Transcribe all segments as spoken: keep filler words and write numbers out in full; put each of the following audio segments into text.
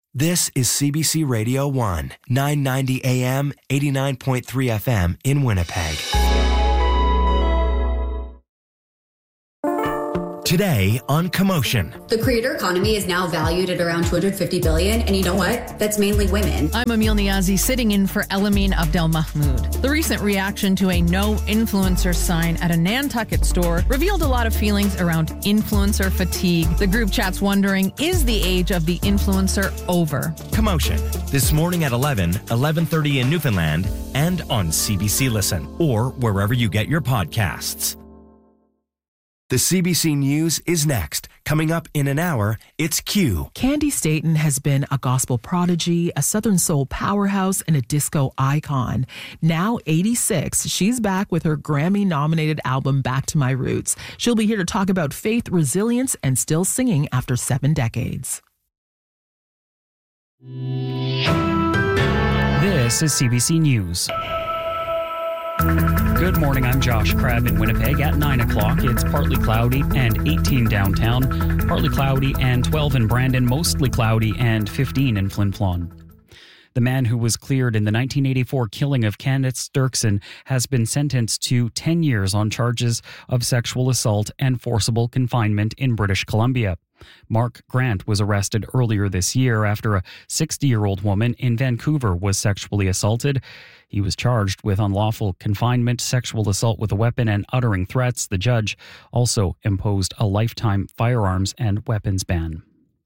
This is C B C Radio one, nine ninety A M, eighty-nine point three F M in Winnipeg. Today on Commotion. The creator economy is now valued at around two hundred fifty billion dollars, and you know what? That's mainly women. I'm Emil Niazi, sitting in for Elamine Abdelmahmoud. The recent reaction to a no influencer sign at a Nantucket store revealed a lot of feelings around influencer fatigue. The group chat's wondering, is the age of the influencer over? Commotion, this morning at eleven, eleven thirty in Newfoundland, and on C B C Listen, or wherever you get your podcasts. The C B C News is next. Coming up in an hour, it's Q. Candy Staton has been a gospel prodigy, a Southern soul powerhouse, and a disco icon. Now eighty-six, she's back with her Grammy-nominated album Back to My Roots. She'll be here to talk about faith, resilience, and still singing after seven decades. This is C B C News. Good morning, I'm Josh Crabb in Winnipeg. At nine o'clock, it's partly cloudy and eighteen downtown, partly cloudy and twelve in Brandon, mostly cloudy and fifteen in Flin Flon. The man who was cleared in the nineteen eighty-four killing of Candace Dirksen has been sentenced to ten years on charges of sexual assault and forcible confinement in British Columbia. Mark Grant was arrested earlier this year after a sixty-year-old woman in Vancouver was sexually assaulted. He was charged with unlawful confinement, sexual assault with a weapon, and uttering threats. The judge also imposed a lifetime firearms and weapons ban.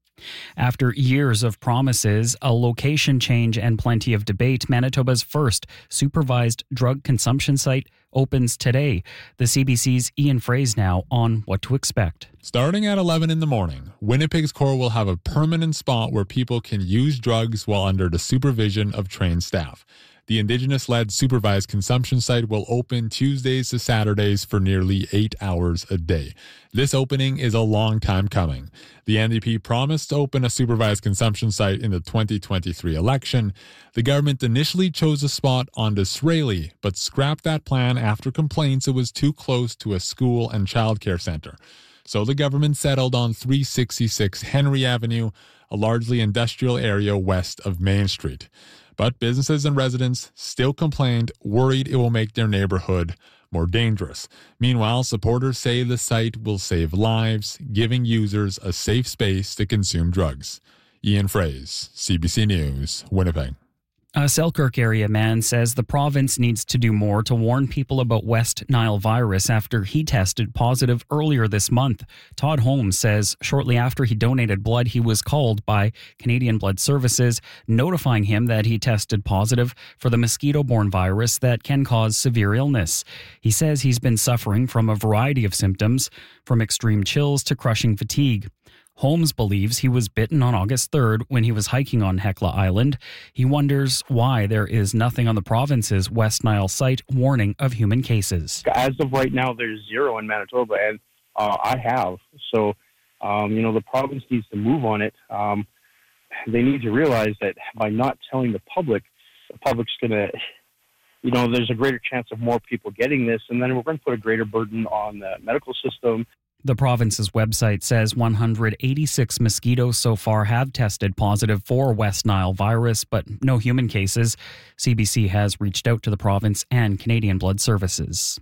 After years of promises, a location change, and plenty of debate, Manitoba's first supervised drug consumption site opens today. The C B C's Ian Fraze now on what to expect. Starting at eleven in the morning, Winnipeg's core will have a permanent spot where people can use drugs while under the supervision of trained staff. The Indigenous-led supervised consumption site will open Tuesdays to Saturdays for nearly eight hours a day. This opening is a long time coming. The N D P promised to open a supervised consumption site in the twenty twenty-three election. The government initially chose a spot on Disraeli, but scrapped that plan after complaints it was too close to a school and childcare center. So the government settled on three sixty-six Henry Avenue, a largely industrial area west of Main Street. But businesses and residents still complained, worried it will make their neighborhood more dangerous. Meanwhile, supporters say the site will save lives, giving users a safe space to consume drugs. Ian Fraze, C B C News, Winnipeg. A Selkirk area man says the province needs to do more to warn people about West Nile virus after he tested positive earlier this month. Todd Holmes says shortly after he donated blood, he was called by Canadian Blood Services, notifying him that he tested positive for the mosquito-borne virus that can cause severe illness. He says he's been suffering from a variety of symptoms, from extreme chills to crushing fatigue. Holmes believes he was bitten on August third when he was hiking on Hecla Island. He wonders why there is nothing on the province's West Nile site warning of human cases. As of right now, there's zero in Manitoba, and uh, I have. So, um, you know, the province needs to move on it. Um, they need to realize that by not telling the public, the public's going to, you know, there's a greater chance of more people getting this, and then we're going to put a greater burden on the medical system. The province's website says one hundred eighty-six mosquitoes so far have tested positive for West Nile virus, but no human cases. C B C has reached out to the province and Canadian Blood Services.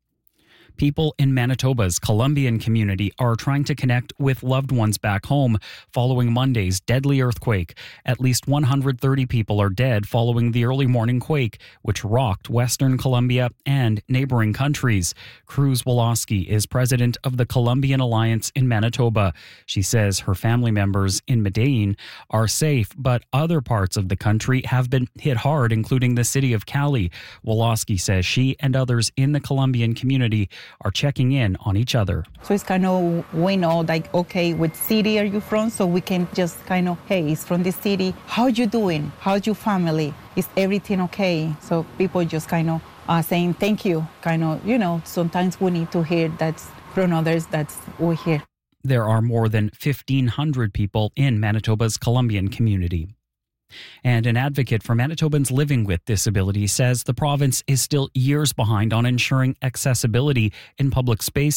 People in Manitoba's Columbian community are trying to connect with loved ones back home following Monday's deadly earthquake. At least one hundred thirty people are dead following the early morning quake, which rocked Western Colombia and neighboring countries. Cruz Woloski is president of the Columbian Alliance in Manitoba. She says her family members in Medellin are safe, but other parts of the country have been hit hard, including the city of Cali. Woloski says she and others in the Colombian community are checking in on each other. So it's kind of, we know, like, okay, what city are you from? So we can just kind of, hey, it's from this city. How you doing? How's your family? Is everything okay? So people just kind of uh, saying thank you. Kind of, you know, sometimes we need to hear that from others that's we hear. There are more than fifteen hundred people in Manitoba's Colombian community. And an advocate for Manitobans living with disability says the province is still years behind on ensuring accessibility in public spaces.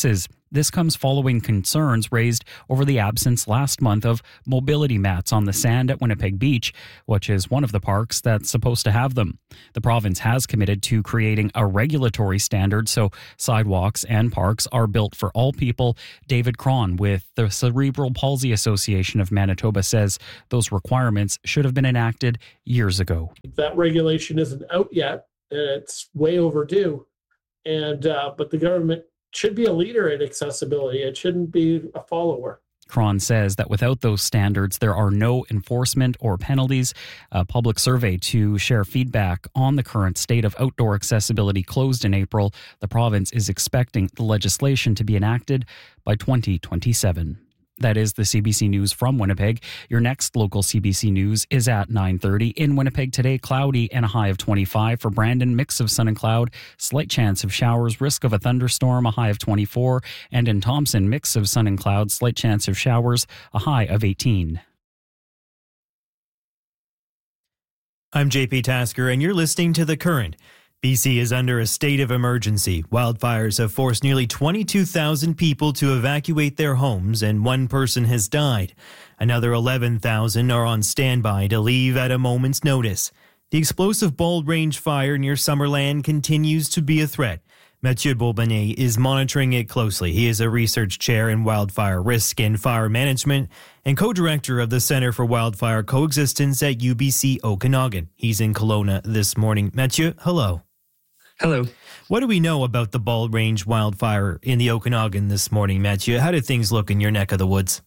This comes following concerns raised over the absence last month of mobility mats on the sand at Winnipeg Beach, which is one of the parks that's supposed to have them. The province has committed to creating a regulatory standard so sidewalks and parks are built for all people. David Cron with the Cerebral Palsy Association of Manitoba says those requirements should have been enacted years ago. That regulation isn't out yet, and it's way overdue. And uh, but the government should be a leader in accessibility. It shouldn't be a follower. Cron says that without those standards, there are no enforcement or penalties. A public survey to share feedback on the current state of outdoor accessibility closed in April. The province is expecting the legislation to be enacted by twenty twenty-seven. That is the C B C News from Winnipeg. Your next local C B C News is at nine thirty. In Winnipeg today, cloudy and a high of twenty-five. For Brandon, mix of sun and cloud, slight chance of showers, risk of a thunderstorm, a high of twenty-four. And in Thompson, mix of sun and cloud, slight chance of showers, a high of eighteen. I'm J P Tasker, and you're listening to The Current. B C is under a state of emergency. Wildfires have forced nearly twenty-two thousand people to evacuate their homes, and one person has died. Another eleven thousand are on standby to leave at a moment's notice. The explosive Bald Range fire near Summerland continues to be a threat. Mathieu Bourbonnais is monitoring it closely. He is a research chair in wildfire risk and fire management and co-director of the Center for Wildfire Coexistence at U B C Okanagan. He's in Kelowna this morning. Mathieu, hello. Hello. What do we know about the Bald Range wildfire in the Okanagan this morning, Mathieu? How did things look in your neck of the woods?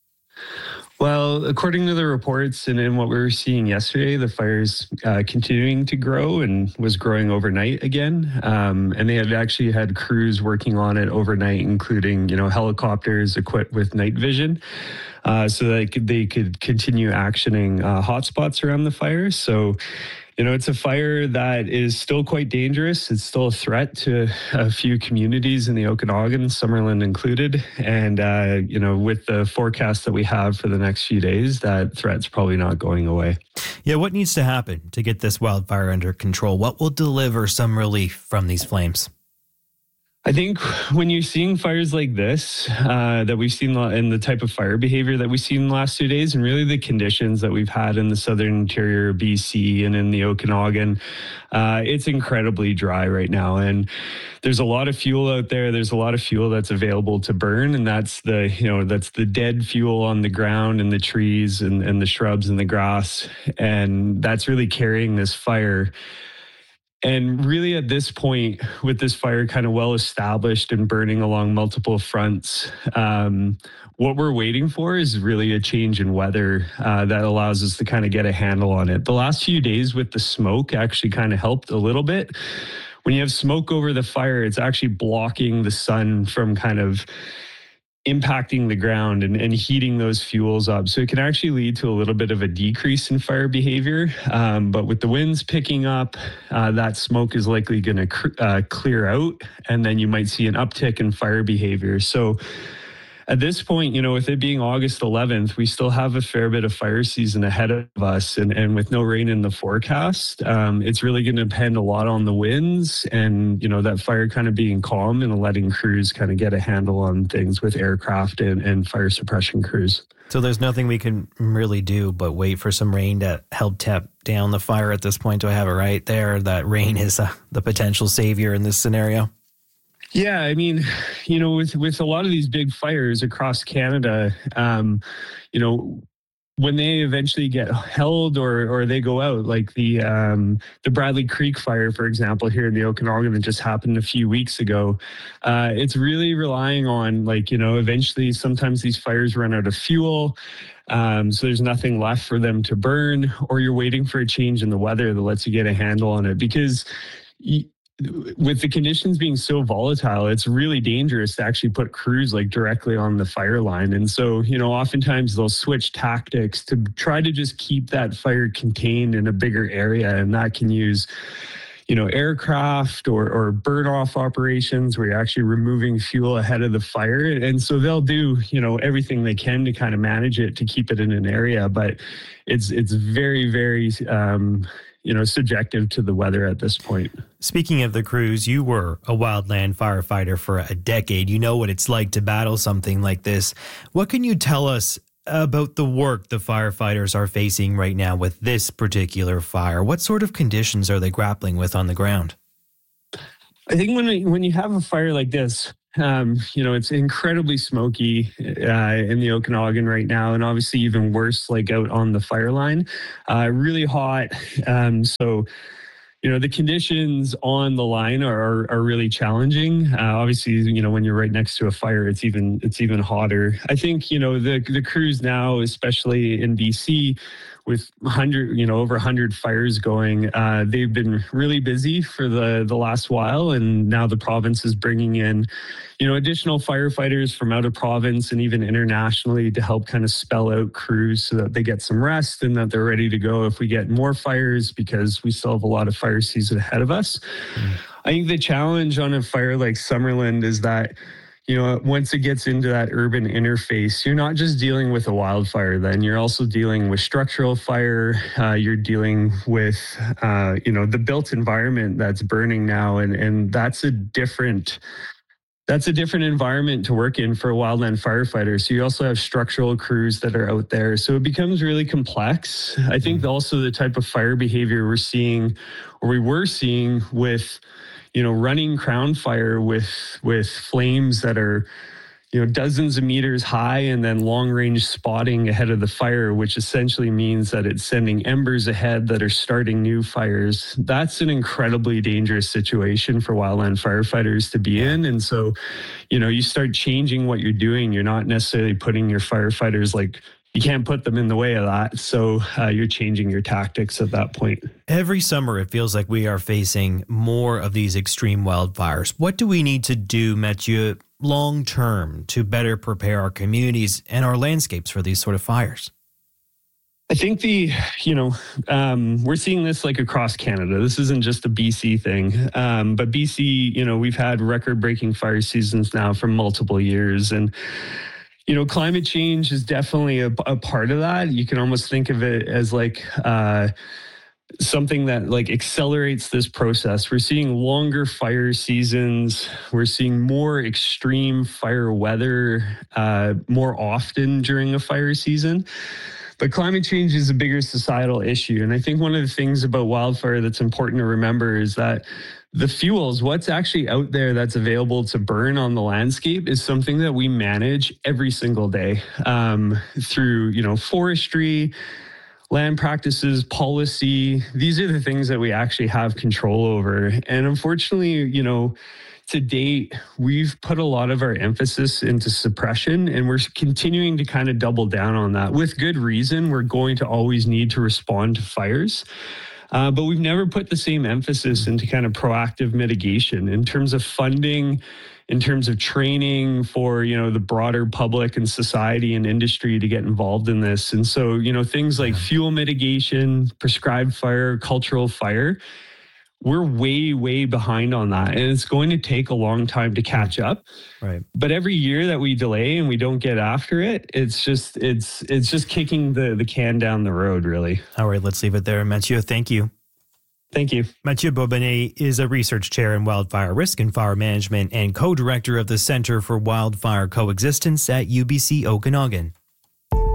Well, according to the reports and in what we were seeing yesterday, the fire's uh, continuing to grow and was growing overnight again. Um, and they had actually had crews working on it overnight, including, you know, helicopters equipped with night vision. Uh, so that they could, they could continue actioning uh, hotspots around the fire. So, you know, it's a fire that is still quite dangerous. It's still a threat to a few communities in the Okanagan, Summerland included. And, uh, you know, with the forecast that we have for the next few days, that threat's probably not going away. Yeah, what needs to happen to get this wildfire under control? What will deliver some relief from these flames? I think when you're seeing fires like this, uh, that we've seen and the type of fire behavior that we've seen in the last two days, and really the conditions that we've had in the southern interior of B C and in the Okanagan, uh, it's incredibly dry right now. And there's a lot of fuel out there. There's a lot of fuel that's available to burn. And that's the, you know, that's the dead fuel on the ground and the trees and, and the shrubs and the grass. And that's really carrying this fire. And really at this point, with this fire kind of well established and burning along multiple fronts, um, what we're waiting for is really a change in weather uh, that allows us to kind of get a handle on it. The last few days with the smoke actually kind of helped a little bit. When you have smoke over the fire, it's actually blocking the sun from kind of impacting the ground and, and heating those fuels up. So it can actually lead to a little bit of a decrease in fire behavior. Um, but with the winds picking up, uh, that smoke is likely going to cr- uh, clear out, and then you might see an uptick in fire behavior. So at this point, you know, with it being August eleventh, we still have a fair bit of fire season ahead of us. And, and with no rain in the forecast, um, it's really going to depend a lot on the winds and, you know, that fire kind of being calm and letting crews kind of get a handle on things with aircraft and, and fire suppression crews. So there's nothing we can really do but wait for some rain to help tap down the fire at this point. Do I have it right there? That rain is uh, the potential savior in this scenario? Yeah, I mean, you know, with, with a lot of these big fires across Canada, um, you know, when they eventually get held or or they go out, like the um, the Bradley Creek fire, for example, here in the Okanagan that just happened a few weeks ago, uh, it's really relying on, like, you know, eventually sometimes these fires run out of fuel. Um, so there's nothing left for them to burn, or you're waiting for a change in the weather that lets you get a handle on it. Because you, with the conditions being so volatile, it's really dangerous to actually put crews like directly on the fire line. And so, you know, oftentimes they'll switch tactics to try to just keep that fire contained in a bigger area. And that can use, you know, aircraft or, or burn off operations where you're actually removing fuel ahead of the fire. And so they'll do, you know, everything they can to kind of manage it, to keep it in an area. But it's, it's very, very, um, you know, subjective to the weather at this point. Speaking of the crews, you were a wildland firefighter for a decade. You know what it's like to battle something like this. What can you tell us about the work the firefighters are facing right now with this particular fire? What sort of conditions are they grappling with on the ground? I think when when you have a fire like this, um, you know, it's incredibly smoky uh, in the Okanagan right now, and obviously even worse, like out on the fire line, uh, really hot. Um, so, you know, the conditions on the line are are really challenging. Uh, obviously, you know, when you're right next to a fire, it's even it's even hotter. I think, you know, the the crews now, especially in B C, with one hundred, you know, over one hundred fires going, uh, they've been really busy for the the last while, and now the province is bringing in, you know, additional firefighters from out of province and even internationally to help kind of spell out crews so that they get some rest and that they're ready to go if we get more fires, because we still have a lot of fire season ahead of us. Mm. I think the challenge on a fire like Summerland is that, you know, once it gets into that urban interface, you're not just dealing with a wildfire, then you're also dealing with structural fire. Uh, you're dealing with, uh, you know, the built environment that's burning now. And, and that's a different, that's a different environment to work in for a wildland firefighter. So you also have structural crews that are out there. So it becomes really complex. I think also the type of fire behavior we're seeing, or we were seeing with, you know, running crown fire with with flames that are, you know, dozens of meters high, and then long range spotting ahead of the fire, which essentially means that it's sending embers ahead that are starting new fires. That's an incredibly dangerous situation for wildland firefighters to be in. And so, you know, you start changing what you're doing. You're not necessarily putting your firefighters, like, you can't put them in the way of that. So uh, you're changing your tactics at that point. Every summer, it feels like we are facing more of these extreme wildfires. What do we need to do, Mathieu, long term to better prepare our communities and our landscapes for these sort of fires? I think the, you know, um, we're seeing this like across Canada. This isn't just a B C thing, um, but B C, you know, we've had record-breaking fire seasons now for multiple years. And you know, climate change is definitely a, a part of that. You can almost think of it as like uh, something that like accelerates this process. We're seeing longer fire seasons. We're seeing more extreme fire weather uh, more often during a fire season. But climate change is a bigger societal issue. And I think one of the things about wildfire that's important to remember is that the fuels, what's actually out there that's available to burn on the landscape, is something that we manage every single day um, through, you know, forestry, land practices, policy. These are the things that we actually have control over. And unfortunately, you know, to date, we've put a lot of our emphasis into suppression, and we're continuing to kind of double down on that. With good reason, we're going to always need to respond to fires. Uh, but we've never put the same emphasis into kind of proactive mitigation in terms of funding, in terms of training for, you know, the broader public and society and industry to get involved in this. And so, you know, things like fuel mitigation, prescribed fire, cultural fire, we're way, way behind on that. And it's going to take a long time to catch up. Right. But every year that we delay and we don't get after it, it's just it's it's just kicking the, the can down the road, really. All right, let's leave it there. Mathieu, thank you. Thank you. Mathieu Bobonnet is a research chair in wildfire risk and fire management and co-director of the Center for Wildfire Coexistence at U B C Okanagan.